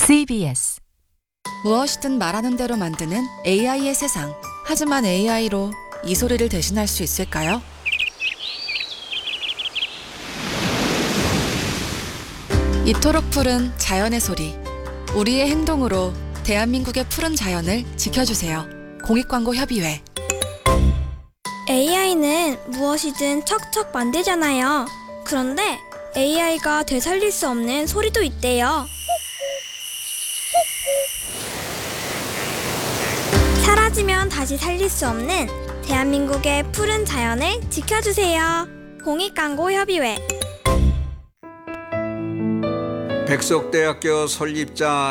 CBS 무엇이든 말하는 대로 만드는 AI의 세상. 하지만 AI로 이 소리를 대신할 수 있을까요? 이토록 푸른 자연의 소리. 우리의 행동으로 대한민국의 푸른 자연을 지켜주세요. 공익광고협의회. AI는 무엇이든 척척 만들잖아요. 그런데 AI가 되살릴 수 없는 소리도 있대요. 사라지면 다시 살릴 수 없는 대한민국의 푸른 자연을 지켜주세요. 공익광고협의회. 백석대학교 설립자